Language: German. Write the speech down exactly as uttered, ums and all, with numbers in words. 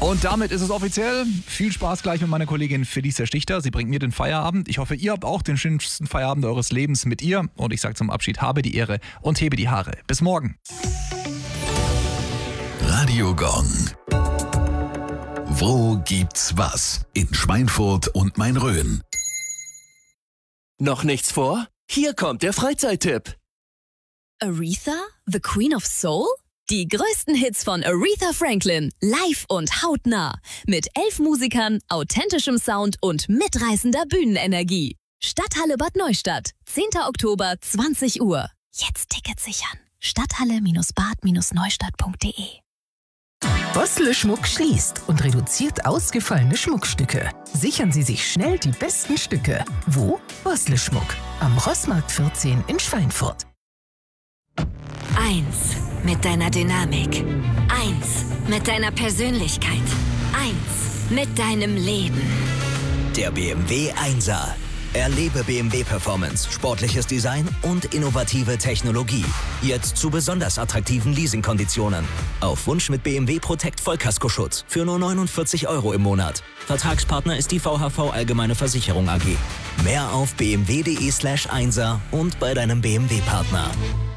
Und damit ist es offiziell. Viel Spaß gleich mit meiner Kollegin Felicia Stichter. Sie bringt mir den Feierabend. Ich hoffe, ihr habt auch den schönsten Feierabend eures Lebens mit ihr. Und ich sage zum Abschied, habe die Ehre und hebe die Haare. Bis morgen. Radio Gong. Wo gibt's was? In Schweinfurt und Main-Rhön. Noch nichts vor? Hier kommt der Freizeittipp. Aretha, the Queen of Soul? Die größten Hits von Aretha Franklin, live und hautnah. Mit elf Musikern, authentischem Sound und mitreißender Bühnenenergie. Stadthalle Bad Neustadt, zehnter Oktober, zwanzig Uhr. Jetzt Tickets sichern. Stadthalle-bad-neustadt punkt de. Bossle Schmuck schließt und reduziert ausgefallene Schmuckstücke. Sichern Sie sich schnell die besten Stücke. Wo? Bossle Schmuck. Am Rossmarkt vierzehn in Schweinfurt. Eins mit deiner Dynamik. Eins mit deiner Persönlichkeit. Eins mit deinem Leben. Der B M W Einser. Erlebe B M W Performance, sportliches Design und innovative Technologie. Jetzt zu besonders attraktiven Leasingkonditionen. Auf Wunsch mit B M W Protect Vollkaskoschutz für nur neunundvierzig Euro im Monat. Vertragspartner ist die V H V Allgemeine Versicherung A G. Mehr auf bmw punkt de slash einser und bei deinem B M W Partner.